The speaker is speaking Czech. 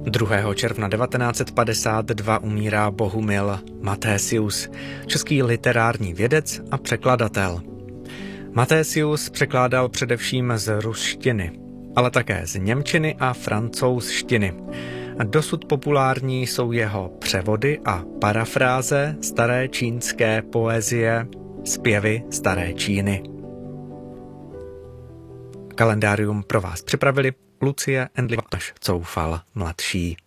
2. června 1952 umírá Bohumil Mathésius, český literární vědec a překladatel. Mathésius překládal především z ruštiny, ale také z němčiny a francouzštiny. Dosud populární jsou jeho převody a parafráze staré čínské poezie, zpěvy staré Číny. Kalendárium pro vás připravili Lucie Endlivaš Coufal mladší.